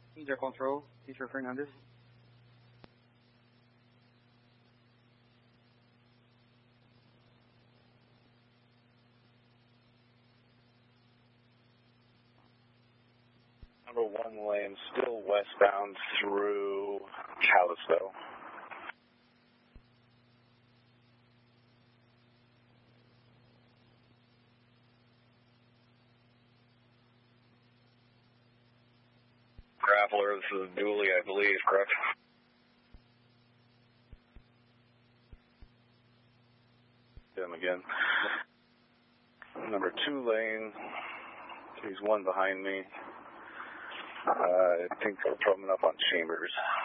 Teacher Control, Teacher Fernandez. Number 1 lane, still westbound through Kalispell. Grappler, this is Dooley, I believe, correct? Him again. Number 2 lane, he's 1 behind me. I think they're coming up on Chambers.